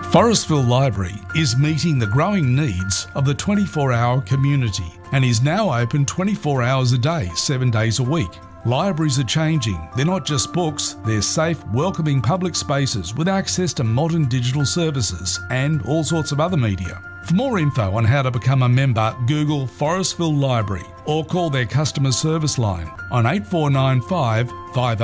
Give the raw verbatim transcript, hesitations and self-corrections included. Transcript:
Forestville Library is meeting the growing needs of the twenty-four hour community and is now open twenty-four hours a day, seven days a week. Libraries are changing. They're not just books, they're safe, welcoming public spaces with access to modern digital services and all sorts of other media. For more info on how to become a member, Google Forestville Library or call their customer service line on eight four nine five, five